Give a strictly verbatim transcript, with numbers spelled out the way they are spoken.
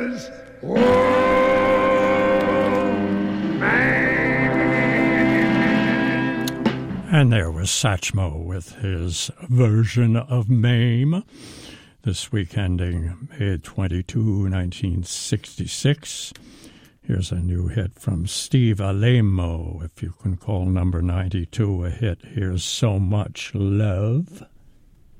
says, oh, man. And there was Satchmo with his version of Mame. This week ending May twenty-second, nineteen sixty-six. Here's a new hit from Steve Alaimo. If you can call number ninety-two a hit, here's So Much Love.